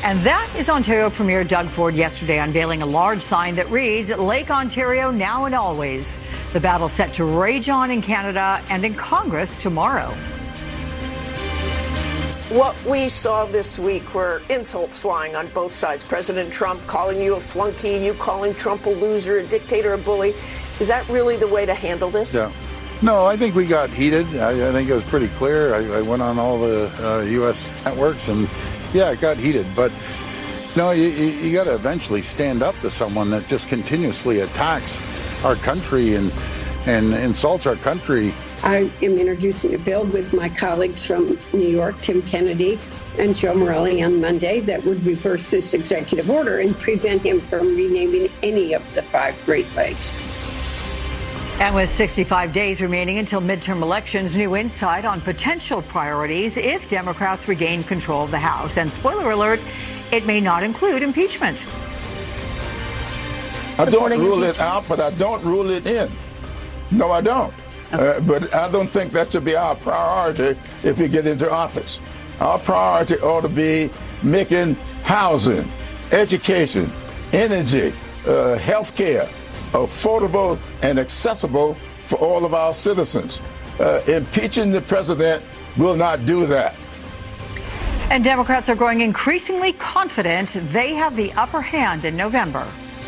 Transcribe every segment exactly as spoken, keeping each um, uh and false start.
And that is Ontario Premier Doug Ford yesterday unveiling a large sign that reads, Lake Ontario now and always. The battle set to rage on in Canada and in Congress tomorrow. What we saw this week were insults flying on both sides. President Trump calling you a flunky, you calling Trump a loser, a dictator, a bully. Is that really the way to handle this? Yeah. No, I think we got heated. I, I think it was pretty clear. I, I went on all the uh, U S networks and, yeah, it got heated. But, no, you, you, you got to eventually stand up to someone that just continuously attacks our country and, and insults our country. I am introducing a bill with my colleagues from New York, Tim Kennedy and Joe Morelli, on Monday that would reverse this executive order and prevent him from renaming any of the five Great Lakes. And with sixty-five days remaining until midterm elections, new insight on potential priorities if Democrats regain control of the House. And spoiler alert, it may not include impeachment. I don't rule it out, but I don't rule it in. No, I don't. Uh, but I don't think that should be our priority if we get into office. Our priority ought to be making housing, education, energy, uh, health care affordable and accessible for all of our citizens. Uh, impeaching the president will not do that. And Democrats are growing increasingly confident they have the upper hand in November.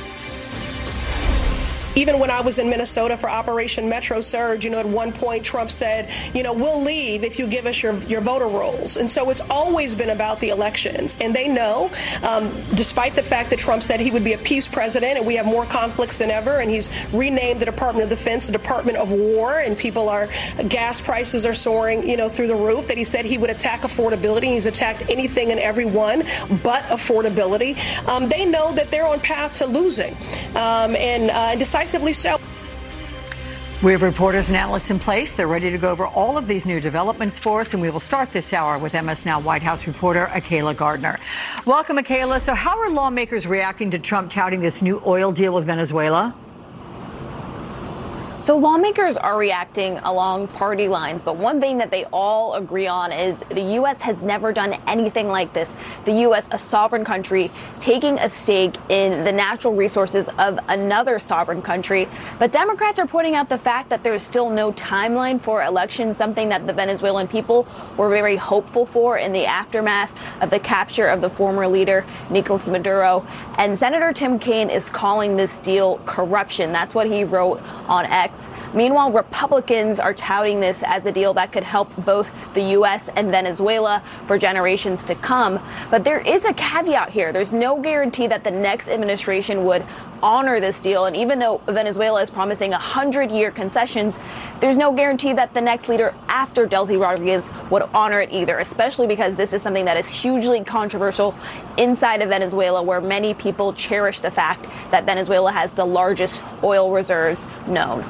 Even when I was in Minnesota for Operation Metro Surge, you know, at one point Trump said, you know, we'll leave if you give us your, your voter rolls. And so it's always been about the elections. And they know, um, despite the fact that Trump said he would be a peace president and we have more conflicts than ever, and he's renamed the Department of Defense the Department of War, and people are, gas prices are soaring, you know, through the roof, that he said he would attack affordability. He's attacked anything and everyone but affordability. Um, they know that they're on path to losing. Um, and uh, deciding So. We have reporters and analysts in place. They're ready to go over all of these new developments for us, and we will start this hour with M S Now White House reporter Akayla Gardner. Welcome, Akayla. So how are lawmakers reacting to Trump touting this new oil deal with Venezuela? So lawmakers are reacting along party lines, but one thing that they all agree on is the U S has never done anything like this. The U S, a sovereign country, taking a stake in the natural resources of another sovereign country. But Democrats are pointing out the fact that there is still no timeline for elections, something that the Venezuelan people were very hopeful for in the aftermath of the capture of the former leader, Nicolas Maduro. And Senator Tim Kaine is calling this deal corruption. That's what he wrote on X. Meanwhile, Republicans are touting this as a deal that could help both the U S and Venezuela for generations to come. But there is a caveat here. There's no guarantee that the next administration would honor this deal. And even though Venezuela is promising one hundred year concessions, there's no guarantee that the next leader after Delcy Rodriguez would honor it either, especially because this is something that is hugely controversial inside of Venezuela, where many people cherish the fact that Venezuela has the largest oil reserves known.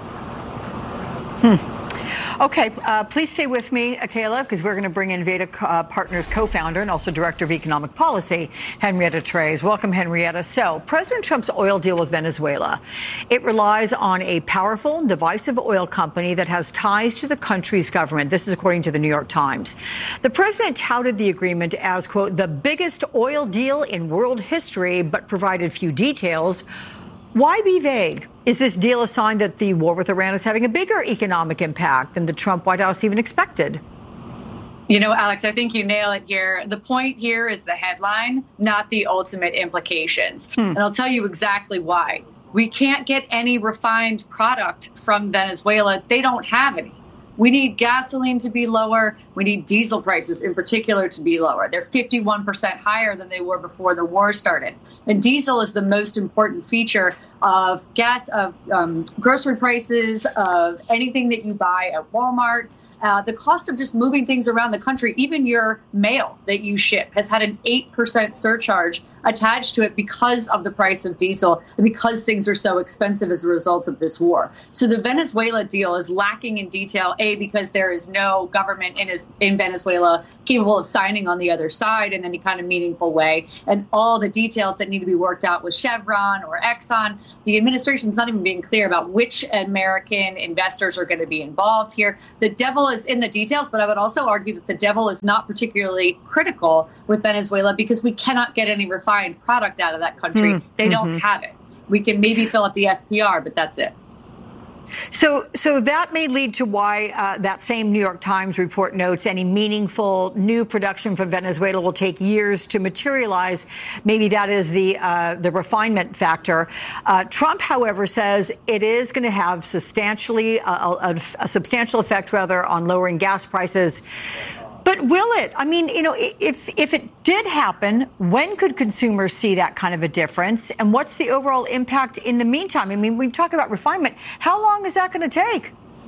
Hmm. Okay, uh, please stay with me, Akayla, because we're going to bring in Veda uh, Partners co-founder and also director of economic policy, Henrietta Treyes. Welcome, Henrietta. So, President Trump's oil deal with Venezuela, it relies on a powerful and divisive oil company that has ties to the country's government. This is according to the New York Times. The president touted the agreement as, quote, the biggest oil deal in world history, but provided few details. Why be vague? Is this deal a sign that the war with Iran is having a bigger economic impact than the Trump White House even expected? You know, Alex, I think you nail it here. The point here is the headline, not the ultimate implications. Hmm. And I'll tell you exactly why. We can't get any refined product from Venezuela. They don't have any. We need gasoline to be lower. We need diesel prices in particular to be lower. They're fifty-one percent higher than they were before the war started. And diesel is the most important feature of gas, of um, grocery prices, of anything that you buy at Walmart. Uh, the cost of just moving things around the country, even your mail that you ship, has had an eight percent surcharge attached to it because of the price of diesel and because things are so expensive as a result of this war. So the Venezuela deal is lacking in detail, A, because there is no government in, his, in Venezuela capable of signing on the other side in any kind of meaningful way. And all the details that need to be worked out with Chevron or Exxon, the administration's not even being clear about which American investors are going to be involved here. The devil is in the details, but I would also argue that the devil is not particularly critical with Venezuela because we cannot get any refined product out of that country. Mm, they mm-hmm. don't have it. We can maybe fill up the S P R, but that's it. So, so that may lead to why uh, that same New York Times report notes any meaningful new production from Venezuela will take years to materialize. Maybe that is the uh, the refinement factor. Uh, Trump, however, says it is going to have substantially uh, a, a substantial effect, rather, on lowering gas prices. But will it? I mean, you know, if if it did happen, when could consumers see that kind of a difference? And what's the overall impact in the meantime? I mean, we talk about refinement. How long is that going to take?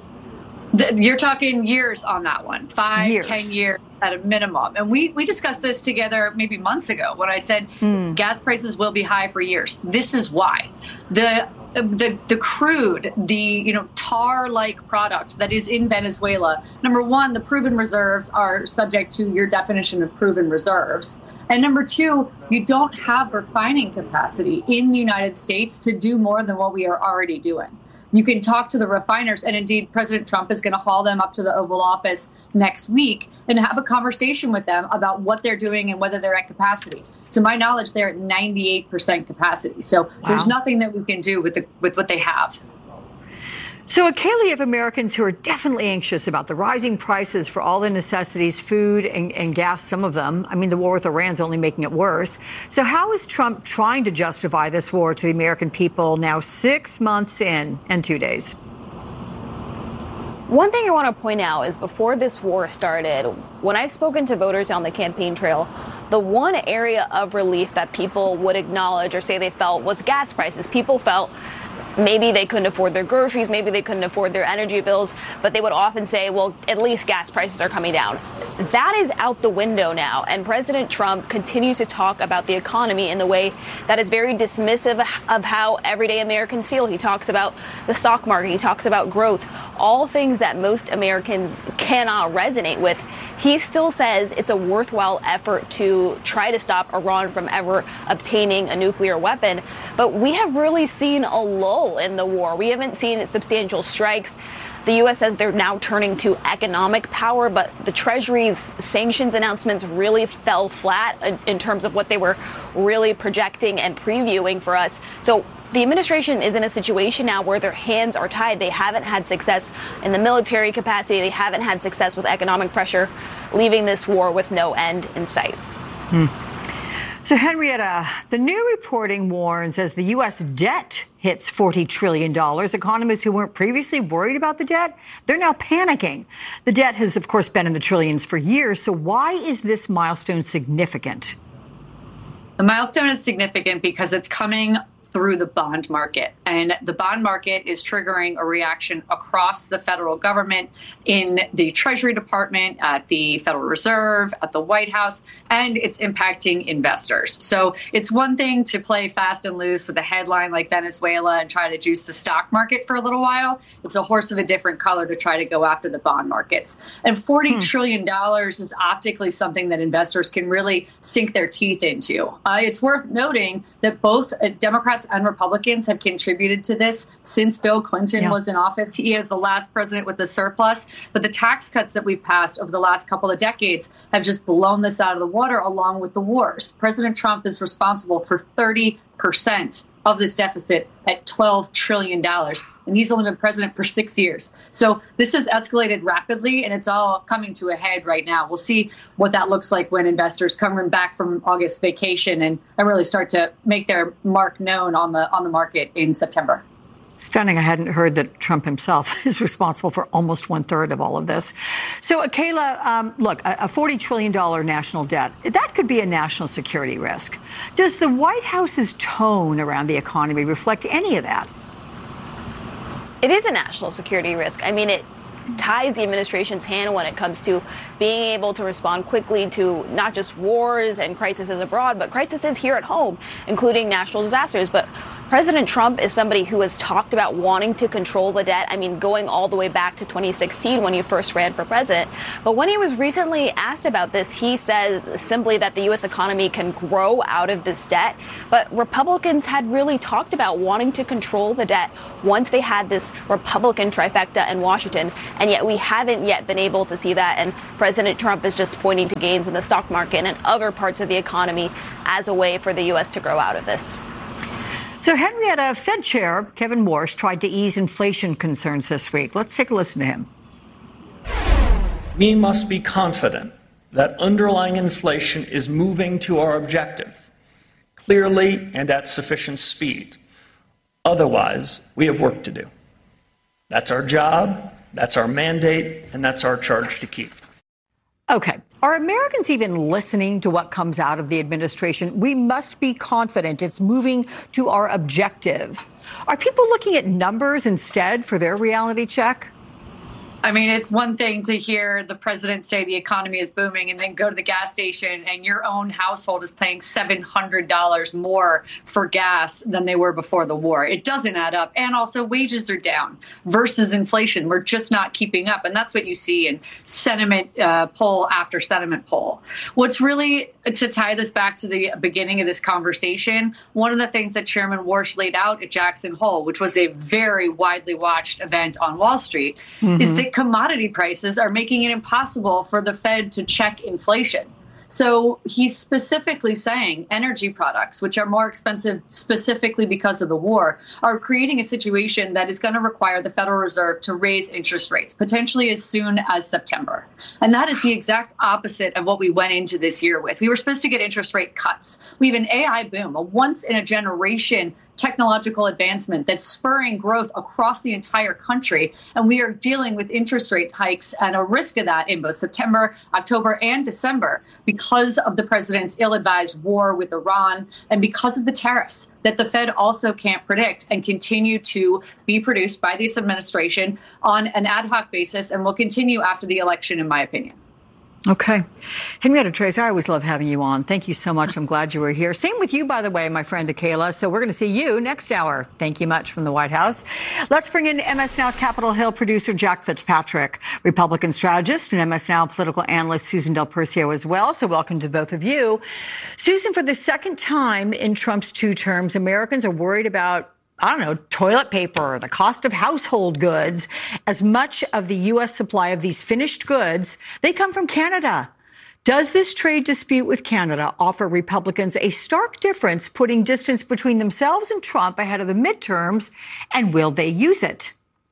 You're talking years on that one, five, years. ten years at a minimum. And we, we discussed this together maybe months ago when I said mm. gas prices will be high for years. This is why. The The the crude, the you know tar-like product that is in Venezuela. Number one, the proven reserves are subject to your definition of proven reserves, and number two, you don't have refining capacity in the United States to do more than what we are already doing. You can talk to the refiners, and indeed, President Trump is going to haul them up to the Oval Office next week and have a conversation with them about what they're doing and whether they're at capacity. To my knowledge, they're at ninety-eight percent capacity. So wow. There's nothing that we can do with the, with what they have. So, Kaylee, of Americans who are definitely anxious about the rising prices for all the necessities, food and, and gas, some of them. I mean, the war with Iran's only making it worse. So how is Trump trying to justify this war to the American people now six months in and two days? One thing I want to point out is before this war started, when I've spoken to voters on the campaign trail, the one area of relief that people would acknowledge or say they felt was gas prices. People felt maybe they couldn't afford their groceries, maybe they couldn't afford their energy bills, but they would often say, well, at least gas prices are coming down. That is out the window now, and President Trump continues to talk about the economy in the way that is very dismissive of how everyday Americans feel. He talks about the stock market, he talks about growth, all things that most Americans cannot resonate with. He still says it's a worthwhile effort to try to stop Iran from ever obtaining a nuclear weapon. But we have really seen a lull in the war. We haven't seen substantial strikes. The U S says they're now turning to economic power, but the Treasury's sanctions announcements really fell flat in terms of what they were really projecting and previewing for us. So the administration is in a situation now where their hands are tied. They haven't had success in the military capacity. They haven't had success with economic pressure, leaving this war with no end in sight. Hmm. So, Henrietta, the new reporting warns as the U S debt hits forty trillion dollars. Economists who weren't previously worried about the debt, they're now panicking. The debt has, of course, been in the trillions for years. So why is this milestone significant? The milestone is significant because it's coming through the bond market. And the bond market is triggering a reaction across the federal government, in the Treasury Department, at the Federal Reserve, at the White House, and it's impacting investors. So it's one thing to play fast and loose with a headline like Venezuela and try to juice the stock market for a little while. It's a horse of a different color to try to go after the bond markets. And forty hmm. trillion dollars is optically something that investors can really sink their teeth into. Uh, it's worth noting that both uh, Democrats and Republicans have contributed to this since Bill Clinton yeah. was in office. He is the last president with a surplus. But the tax cuts that we've passed over the last couple of decades have just blown this out of the water, along with the wars. President Trump is responsible for thirty percent of this deficit at twelve trillion dollars. And he's only been president for six years. So this has escalated rapidly, and it's all coming to a head right now. We'll see what that looks like when investors come back from August vacation and, and really start to make their mark known on the on the market in September. Stunning. I hadn't heard that Trump himself is responsible for almost one third of all of this. So, Kayla, um, look, a forty trillion dollars national debt, that could be a national security risk. Does the White House's tone around the economy reflect any of that? It is a national security risk. I mean, it ties the administration's hand when it comes to being able to respond quickly to not just wars and crises abroad, but crises here at home, including natural disasters. But President Trump is somebody who has talked about wanting to control the debt. I mean, going all the way back to twenty sixteen when he first ran for president. But when he was recently asked about this, he says simply that the U S economy can grow out of this debt. But Republicans had really talked about wanting to control the debt once they had this Republican trifecta in Washington. And yet we haven't yet been able to see that. And President Trump is just pointing to gains in the stock market and other parts of the economy as a way for the U S to grow out of this. So, Henrietta, Fed Chair Kevin Warsh tried to ease inflation concerns this week. Let's take a listen to him. We must be confident that underlying inflation is moving to our objective, clearly and at sufficient speed. Otherwise, we have work to do. That's our job, that's our mandate, and that's our charge to keep. Okay. Are Americans even listening to what comes out of the administration? We must be confident it's moving to our objective. Are people looking at numbers instead for their reality check? I mean, it's one thing to hear the president say the economy is booming and then go to the gas station and your own household is paying seven hundred dollars more for gas than they were before the war. It doesn't add up. And also wages are down versus inflation. We're just not keeping up. And that's what you see in sentiment uh, poll after sentiment poll. What's really, to tie this back to the beginning of this conversation, one of the things that Chairman Warsh laid out at Jackson Hole, which was a very widely watched event on Wall Street, mm-hmm. is that commodity prices are making it impossible for the Fed to check inflation. So he's specifically saying energy products, which are more expensive specifically because of the war, are creating a situation that is going to require the Federal Reserve to raise interest rates, potentially as soon as September. And that is the exact opposite of what we went into this year with. We were supposed to get interest rate cuts. We have an A I boom, a once-in-a-generation technological advancement that's spurring growth across the entire country. And we are dealing with interest rate hikes and a risk of that in both September, October, and December because of the president's ill-advised war with Iran and because of the tariffs that the Fed also can't predict and continue to be produced by this administration on an ad hoc basis and will continue after the election, in my opinion. Okay. Henrietta Treyz, I always love having you on. Thank you so much. I'm glad you were here. Same with you, by the way, my friend Akayla. So we're going to see you next hour. Thank you much from the White House. Let's bring in M S Now Capitol Hill producer Jack Fitzpatrick, Republican strategist, and M S Now political analyst Susan Del Percio as well. So welcome to both of you. Susan, for the second time in Trump's two terms, Americans are worried about I don't know, toilet paper, the cost of household goods. As much of the U S supply of these finished goods, they come from Canada. Does this trade dispute with Canada offer Republicans a stark difference, putting distance between themselves and Trump ahead of the midterms? And will they use it?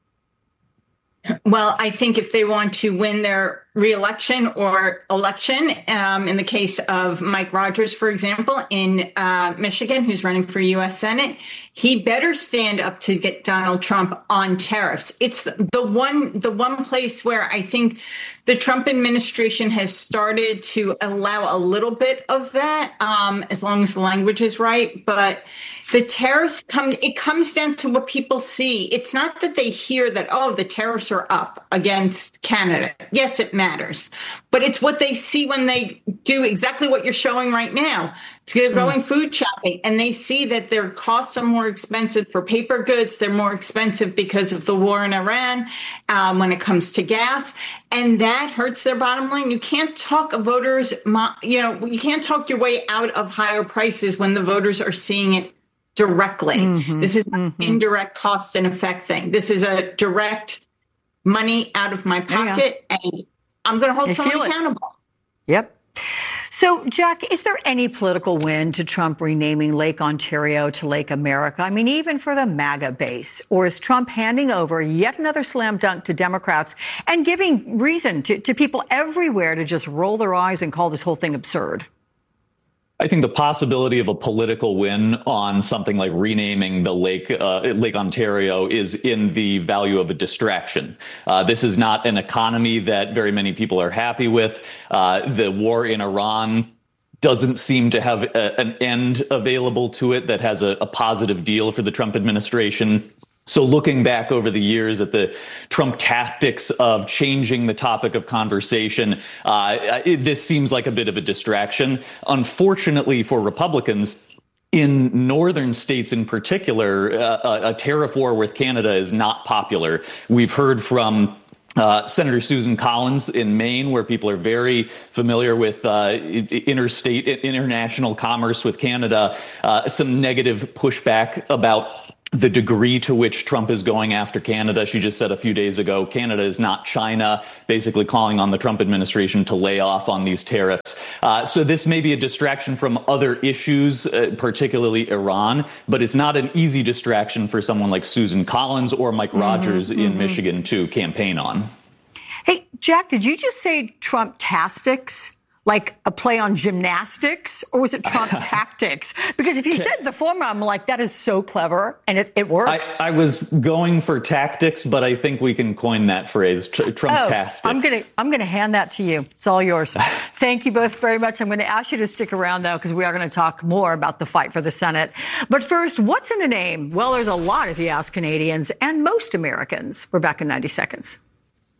Well, I think if they want to win their reelection or election, um, in the case of Mike Rogers, for example, in uh, Michigan, who's running for U S Senate, he better stand up to get Donald Trump on tariffs. It's the one, the one place where I think the Trump administration has started to allow a little bit of that, um, as long as the language is right. But the tariffs come, it comes down to what people see. It's not that they hear that, oh, the tariffs are up against Canada. Yes, it matters. But it's what they see when they do exactly what you're showing right now. They're going mm. food shopping and they see that their costs are more expensive for paper goods. They're more expensive because of the war in Iran um, when it comes to gas. And that hurts their bottom line. You can't talk voters, you know, you can't talk your way out of higher prices when the voters are seeing it directly. Mm-hmm, this is an mm-hmm. indirect cost and effect thing. This is a direct money out of my pocket, yeah. and I'm going to hold I someone accountable. Yep. So, Jack, is there any political win to Trump renaming Lake Ontario to Lake America? I mean, even for the MAGA base? Or is Trump handing over yet another slam dunk to Democrats and giving reason to, to people everywhere to just roll their eyes and call this whole thing absurd? I think the possibility of a political win on something like renaming the lake, uh, Lake Ontario, is in the value of a distraction. Uh, this is not an economy that very many people are happy with. Uh, the war in Iran doesn't seem to have a, an end available to it that has a, a positive deal for the Trump administration. So looking back over the years at the Trump tactics of changing the topic of conversation, uh, it, this seems like a bit of a distraction. Unfortunately for Republicans, in northern states in particular, uh, a tariff war with Canada is not popular. We've heard from Uh, Senator Susan Collins in Maine, where people are very familiar with uh, interstate, international commerce with Canada, uh, some negative pushback about the degree to which Trump is going after Canada. She just said a few days ago, Canada is not China, basically calling on the Trump administration to lay off on these tariffs. Uh, so this may be a distraction from other issues, uh, particularly Iran, but it's not an easy distraction for someone like Susan Collins or Mike mm-hmm, Rogers in mm-hmm. Michigan to campaign on. Hey, Jack, did you just say Trump-tastics? Like a play on gymnastics, or was it Trump tactics? Because if you said the former, I'm like, that is so clever, and it, it works. I, I was going for tactics, but I think we can coin that phrase, tr- Trump-tastics. Oh, I'm gonna I'm gonna hand that to you. It's all yours. Thank you both very much. I'm going to ask you to stick around though, because we are going to talk more about the fight for the Senate. But first, what's in a name? Well, there's a lot if you ask Canadians and most Americans. We're back in ninety seconds.